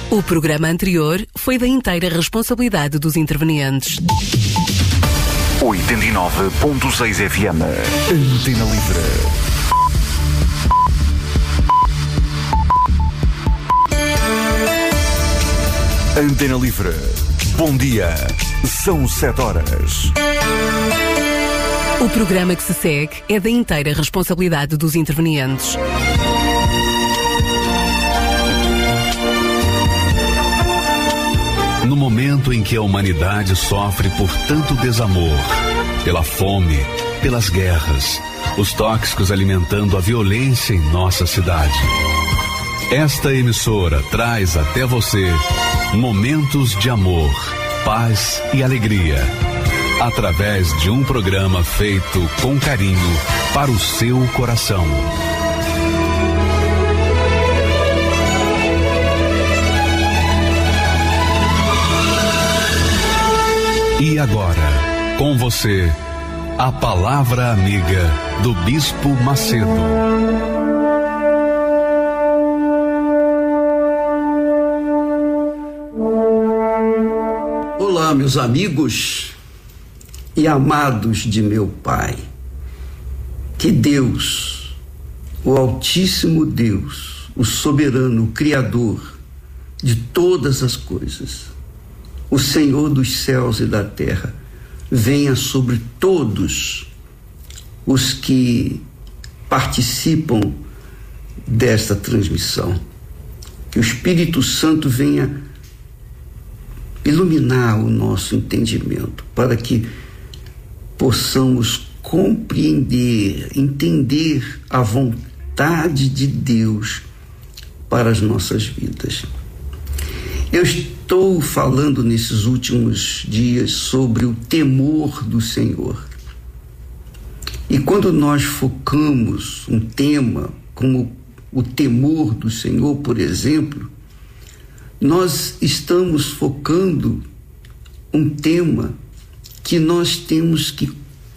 O programa anterior foi da inteira responsabilidade dos intervenientes. 89.6 FM. Antena Livre. Antena Livre. Bom dia. São 7 horas. O programa que se segue é da inteira responsabilidade dos intervenientes. No momento em que a humanidade sofre por tanto desamor, pela fome, pelas guerras, os tóxicos alimentando a violência em nossa cidade, esta emissora traz até você momentos de amor, paz e alegria, através de um programa feito com carinho para o seu coração. E agora, com você, a palavra amiga do Bispo Macedo. Olá, meus amigos e amados de meu Pai. Que Deus, o Altíssimo Deus, o soberano, o Criador de todas as coisas, o Senhor dos céus e da terra, venha sobre todos os que participam desta transmissão. Que o Espírito Santo venha iluminar o nosso entendimento, para que possamos compreender, entender a vontade de Deus para as nossas vidas. Eu estou falando nesses últimos dias sobre o temor do Senhor. E quando nós focamos um tema como o temor do Senhor, por exemplo, nós estamos focando um tema que nós temos que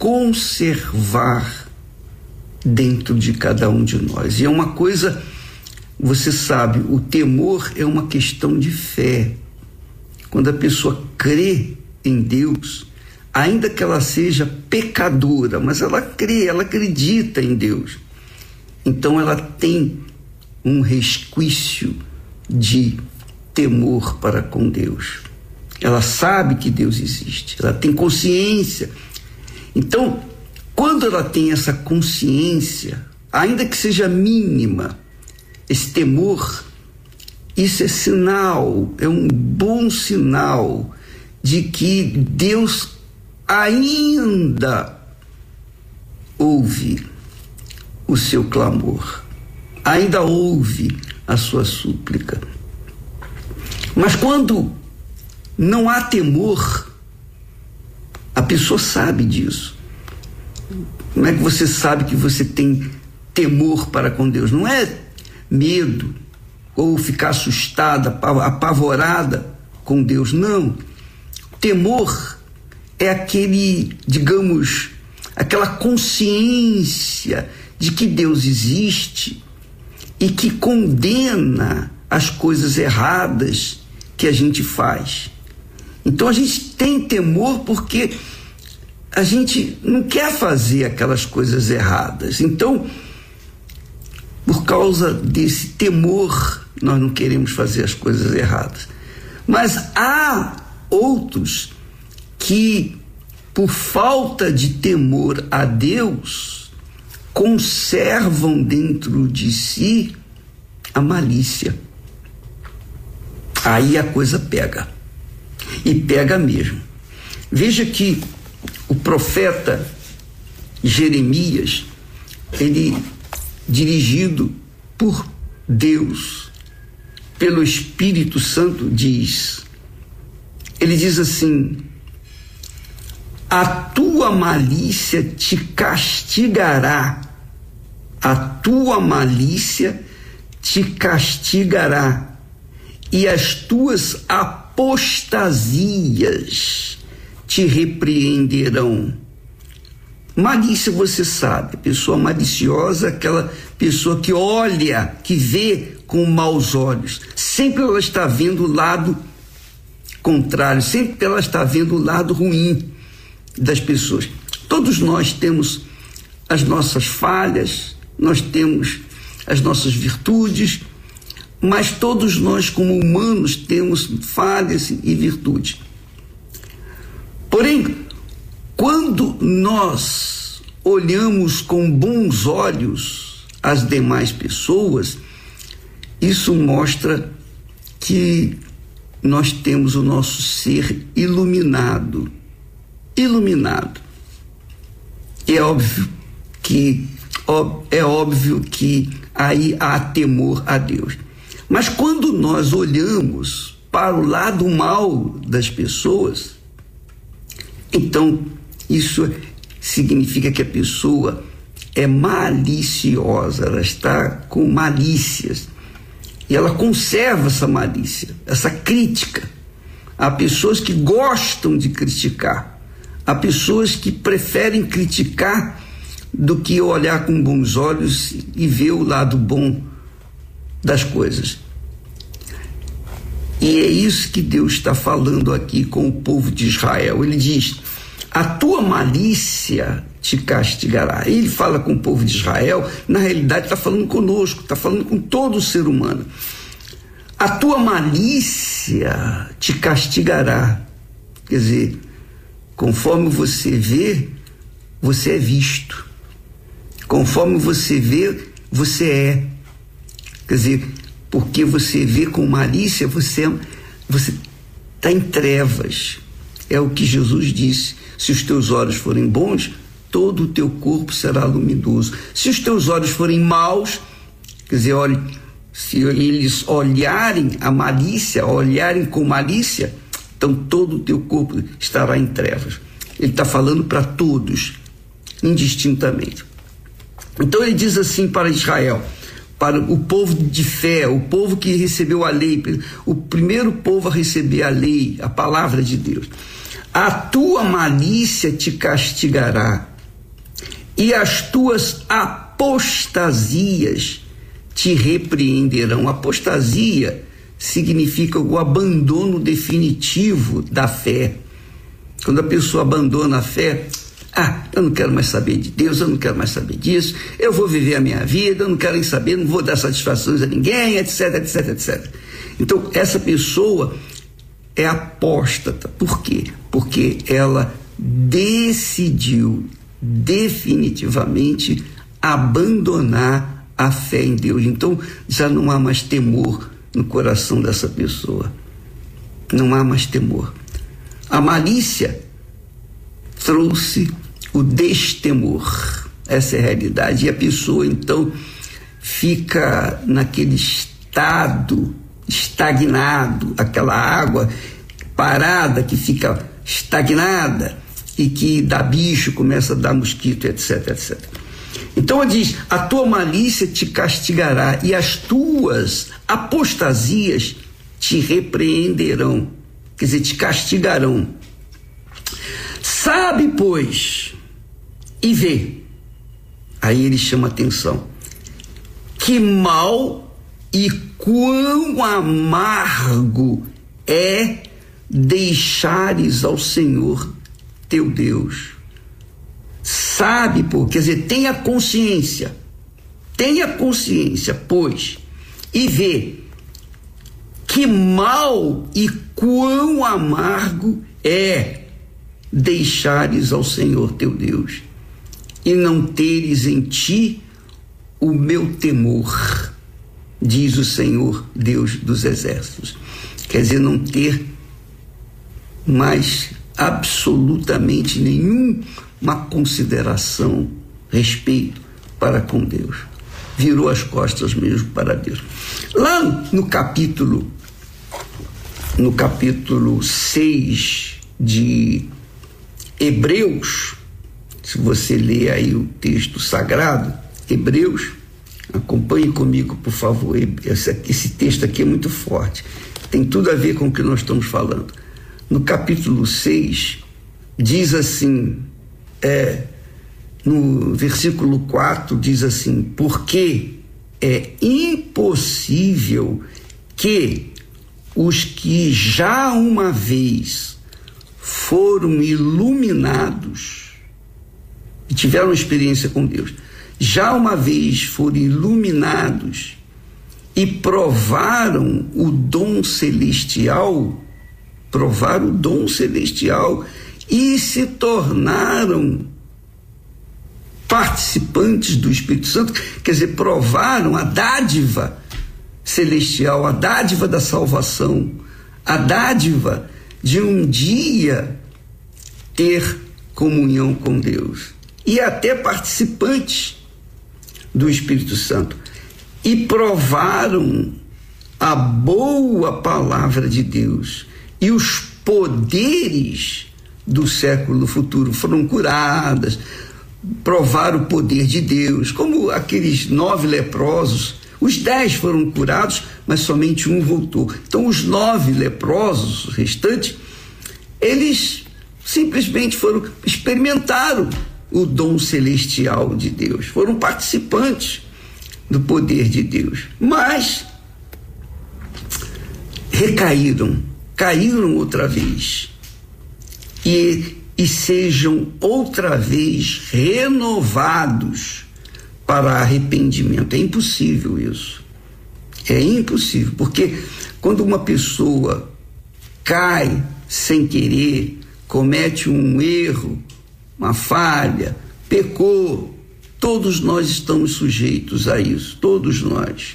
conservar dentro de cada um de nós. E é uma coisa, você sabe, o temor é uma questão de fé. Quando a pessoa crê em Deus, ainda que ela seja pecadora, mas ela crê, ela acredita em Deus. Então ela tem um resquício de temor para com Deus. Ela sabe que Deus existe, ela tem consciência. Então, quando ela tem essa consciência, ainda que seja mínima, esse temor, isso é sinal, é um bom sinal de que Deus ainda ouve o seu clamor, ainda ouve a sua súplica. Mas quando não há temor, a pessoa sabe disso. Como é que você sabe que você tem temor para com Deus? Não é medo ou ficar assustada, apavorada com Deus, não. Temor é aquele, digamos, aquela consciência de que Deus existe e que condena as coisas erradas que a gente faz. Então a gente tem temor porque a gente não quer fazer aquelas coisas erradas. Então, por causa desse temor, nós não queremos fazer as coisas erradas. Mas há outros que, por falta de temor a Deus, conservam dentro de si a malícia. Aí a coisa pega. E pega mesmo. Veja que o profeta Jeremias, ele, dirigido por Deus, pelo Espírito Santo, ele diz assim: a tua malícia te castigará, a tua malícia te castigará, e as tuas apostasias te repreenderão. Malícia, você sabe, pessoa maliciosa, aquela pessoa que olha, que vê com maus olhos. Sempre ela está vendo o lado contrário, sempre ela está vendo o lado ruim das pessoas. Todos nós temos as nossas falhas, nós temos as nossas virtudes, mas todos nós, como humanos, temos falhas e virtudes. Porém, quando nós olhamos com bons olhos as demais pessoas, isso mostra que nós temos o nosso ser iluminado. É óbvio que aí há temor a Deus. Mas quando nós olhamos para o lado mal das pessoas, então isso significa que a pessoa é maliciosa, ela está com malícias. E ela conserva essa malícia, essa crítica. Há pessoas que gostam de criticar. Há pessoas que preferem criticar do que olhar com bons olhos e ver o lado bom das coisas. E é isso que Deus está falando aqui com o povo de Israel. Ele diz: a tua malícia te castigará. Ele fala com o povo de Israel, na realidade está falando conosco, está falando com todo o ser humano. A tua malícia te castigará. Quer dizer, conforme você vê, você é visto. Conforme você vê, você é. Quer dizer, porque você vê com malícia, você está em trevas. É o que Jesus disse: se os teus olhos forem bons, todo o teu corpo será luminoso. Se os teus olhos forem maus, quer dizer, olhe, se eles olharem a malícia, olharem com malícia, então todo o teu corpo estará em trevas. Ele está falando para todos, indistintamente. Então ele diz assim para Israel, para o povo de fé, o povo que recebeu a lei, o primeiro povo a receber a lei, a palavra de Deus: a tua malícia te castigará, e as tuas apostasias te repreenderão. Apostasia significa o abandono definitivo da fé. Quando a pessoa abandona a fé, eu não quero mais saber de Deus, eu não quero mais saber disso, eu vou viver a minha vida, eu não quero nem saber, não vou dar satisfações a ninguém, etc, etc, etc. Então, essa pessoa é apóstata. Por quê? Porque ela decidiu definitivamente abandonar a fé em Deus. Então, já não há mais temor no coração dessa pessoa. Não há mais temor. A malícia trouxe o destemor. Essa é a realidade. E a pessoa, então, fica naquele estado estagnado, aquela água parada que fica estagnada e que dá bicho, começa a dar mosquito, etc, etc. Então ele diz: a tua malícia te castigará e as tuas apostasias te repreenderão, quer dizer, te castigarão. Sabe, pois, e vê. Aí ele chama atenção: que mal e quão amargo é deixares ao Senhor teu Deus. Sabe, pô, quer dizer, tenha consciência, pois, e vê que mal e quão amargo é deixares ao Senhor teu Deus e não teres em ti o meu temor, diz o Senhor Deus dos exércitos. Quer dizer, não ter mais absolutamente nenhuma consideração, respeito para com Deus. Virou as costas mesmo para Deus. Lá no capítulo 6 de Hebreus, se você ler aí o texto sagrado, Hebreus, acompanhe comigo, por favor. Esse texto aqui é muito forte, tem tudo a ver com o que nós estamos falando. No capítulo 6, diz assim, no versículo 4, diz assim: porque é impossível que os que já uma vez foram iluminados e tiveram experiência com Deus, já uma vez foram iluminados e provaram o dom celestial e se tornaram participantes do Espírito Santo, quer dizer, provaram a dádiva celestial, a dádiva da salvação, a dádiva de um dia ter comunhão com Deus, e até participantes do Espírito Santo, e provaram a boa palavra de Deus e os poderes do século futuro, foram curadas, provaram o poder de Deus, como aqueles 9 leprosos. Os 10 foram curados, mas somente um voltou. Então os 9 leprosos restantes, eles simplesmente experimentaram o dom celestial de Deus, foram participantes do poder de Deus, mas caíram outra vez, e sejam outra vez renovados para arrependimento. É impossível isso. É impossível, porque quando uma pessoa cai sem querer, comete um erro, uma falha, pecou, todos nós estamos sujeitos a isso, todos nós.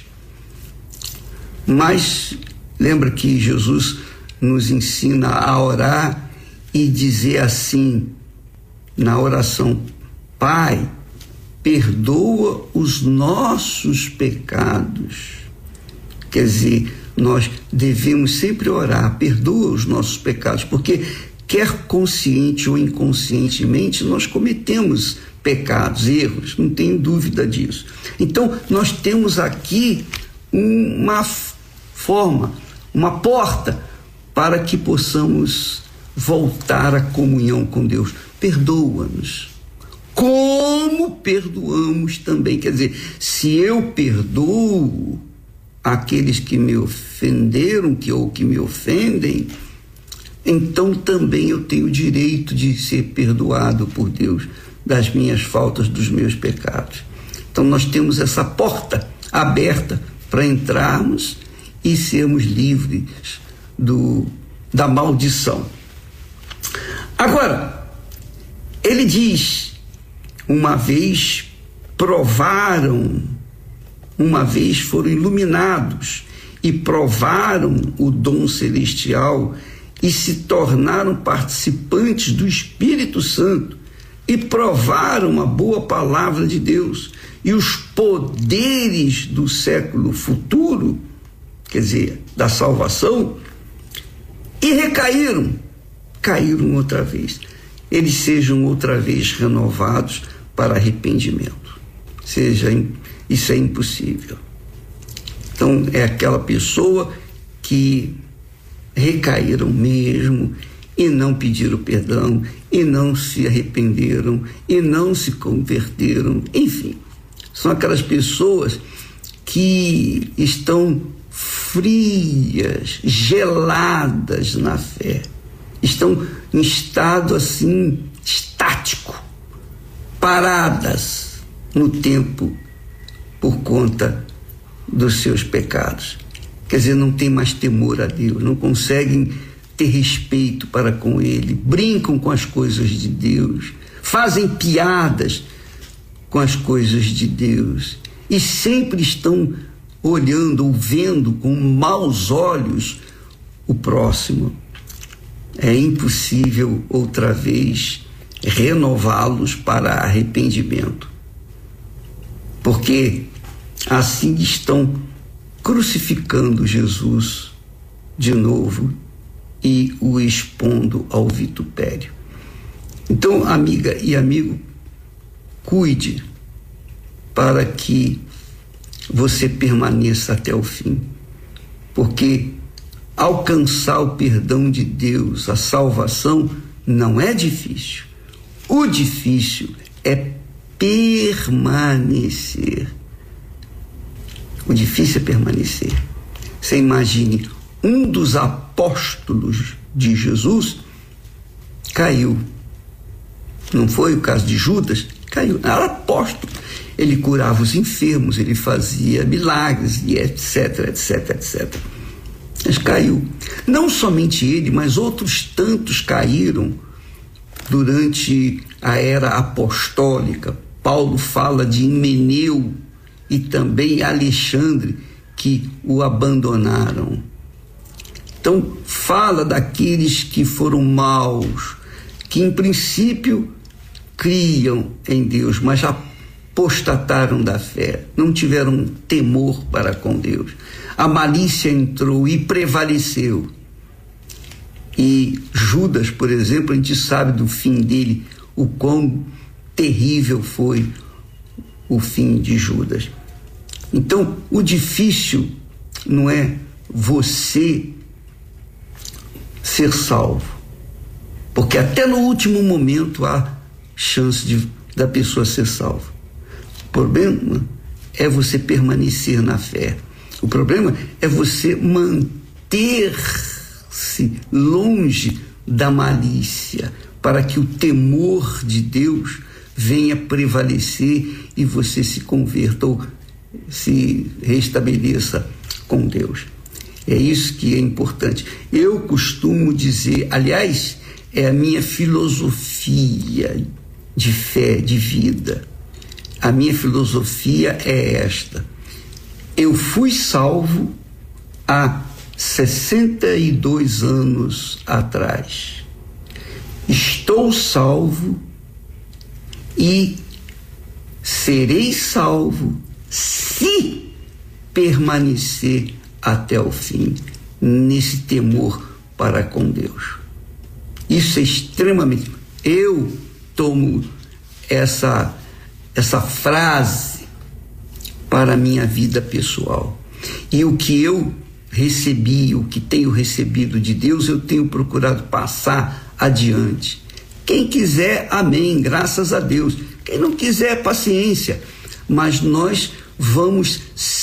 Mas lembra que Jesus nos ensina a orar e dizer assim na oração: Pai, perdoa os nossos pecados. Quer dizer, nós devemos sempre orar: perdoa os nossos pecados, porque quer consciente ou inconscientemente nós cometemos pecados, erros, não tenho dúvida disso. Então nós temos aqui uma forma, uma porta para que possamos voltar à comunhão com Deus. Perdoa-nos como perdoamos também. Quer dizer, se eu perdoo aqueles que me ofenderam, ou que me ofendem, então também eu tenho o direito de ser perdoado por Deus das minhas faltas, dos meus pecados. Então nós temos essa porta aberta para entrarmos e sermos livres da maldição. Agora, ele diz: uma vez provaram, uma vez foram iluminados e provaram o dom celestial e se tornaram participantes do Espírito Santo e provaram a boa palavra de Deus e os poderes do século futuro, quer dizer, da salvação, e caíram outra vez. Eles sejam outra vez renovados para arrependimento. Isso é impossível. Então é aquela pessoa que recaíram mesmo e não pediram perdão, e não se arrependeram, e não se converteram, enfim, são aquelas pessoas que estão frias, geladas na fé, estão em estado assim estático, paradas no tempo por conta dos seus pecados. Quer dizer, não tem mais temor a Deus, não conseguem ter respeito para com Ele, brincam com as coisas de Deus, fazem piadas com as coisas de Deus e sempre estão olhando ou vendo com maus olhos o próximo. É impossível outra vez renová-los para arrependimento, porque assim estão crucificando Jesus de novo e o expondo ao vitupério. Então, amiga e amigo, cuide para que você permaneça até o fim, porque alcançar o perdão de Deus, a salvação, não é difícil. O difícil é permanecer. O difícil é permanecer. Você imagine, um dos apóstolos de Jesus caiu. Não foi o caso de Judas? Caiu. Era apóstolo. Ele curava os enfermos, ele fazia milagres, e etc, etc, etc. Mas caiu. Não somente ele, mas outros tantos caíram durante a era apostólica. Paulo fala de Himeneu e também Alexandre, que o abandonaram. Então, fala daqueles que foram maus, que em princípio criam em Deus, mas apostataram da fé, não tiveram temor para com Deus. A malícia entrou e prevaleceu. E Judas, por exemplo, a gente sabe do fim dele, o quão terrível foi o fim de Judas. Então, o difícil não é você ser salvo, porque até no último momento há chance da pessoa ser salva. O problema é você permanecer na fé. O problema é você manter-se longe da malícia, para que o temor de Deus venha prevalecer e você se converta ou se restabeleça com Deus. É isso que é importante. Eu costumo dizer, aliás, é a minha filosofia de fé, de vida. A minha filosofia é esta: eu fui salvo há 62 anos atrás. Estou salvo e serei salvo se permanecer até o fim nesse temor para com Deus. Isso é extremamente... Eu tomo essa frase para a minha vida pessoal. E o que eu recebi, o que tenho recebido de Deus, eu tenho procurado passar adiante. Quem quiser, amém, graças a Deus. Quem não quiser, paciência. Mas nós vamos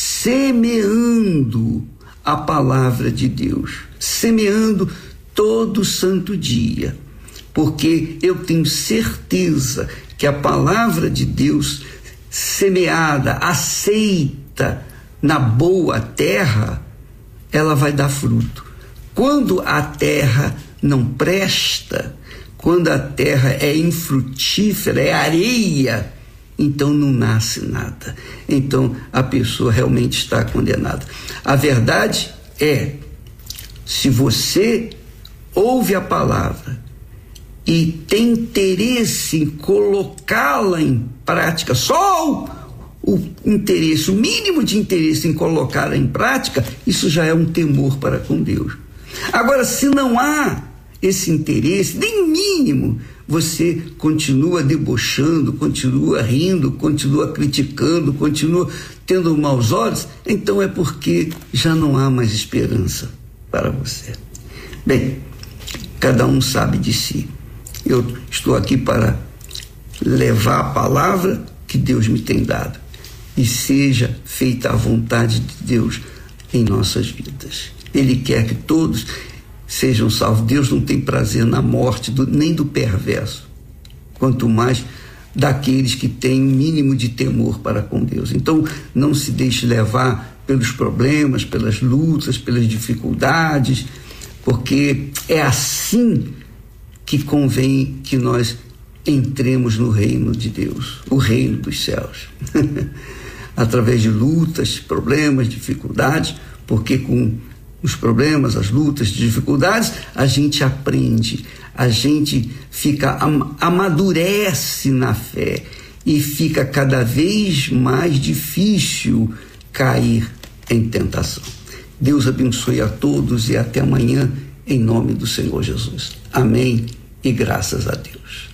semeando a palavra de Deus, semeando todo santo dia, porque eu tenho certeza que a palavra de Deus semeada, aceita na boa terra, ela vai dar fruto. Quando a terra não presta, quando a terra é infrutífera, é areia, então não nasce nada. Então a pessoa realmente está condenada. A verdade é, se você ouve a palavra e tem interesse em colocá-la em prática, só o interesse, o mínimo de interesse em colocá-la em prática, isso já é um temor para com Deus. Agora, se não há esse interesse, nem mínimo, você continua debochando, continua rindo, continua criticando, continua tendo maus olhos, então é porque já não há mais esperança para você. Bem, cada um sabe de si. Eu estou aqui para levar a palavra que Deus me tem dado, e seja feita a vontade de Deus em nossas vidas. Ele quer que todos sejam salvos. Deus não tem prazer na morte nem do perverso, quanto mais daqueles que têm um mínimo de temor para com Deus. Então, não se deixe levar pelos problemas, pelas lutas, pelas dificuldades, porque é assim que convém que nós entremos no reino de Deus, o reino dos céus. Através de lutas, problemas, dificuldades, porque com os problemas, as lutas, as dificuldades, a gente aprende, a gente amadurece na fé e fica cada vez mais difícil cair em tentação. Deus abençoe a todos e até amanhã, em nome do Senhor Jesus. Amém e graças a Deus.